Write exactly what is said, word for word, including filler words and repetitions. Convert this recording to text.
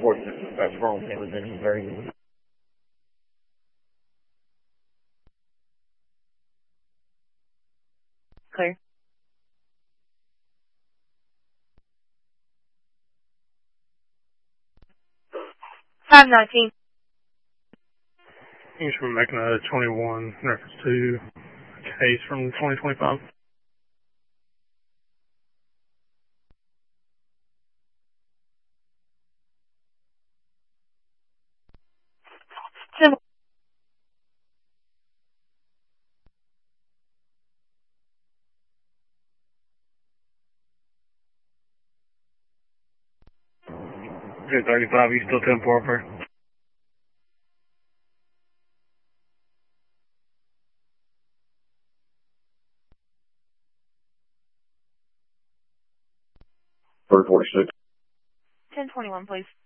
forty-six dispatch wrong. It was in very Clear. five nineteen. Thanks for making a twenty-one in reference to a case from twenty twenty-five. ten two thirty-five, you still ten four per? Bird forty-six. ten twenty-one, please.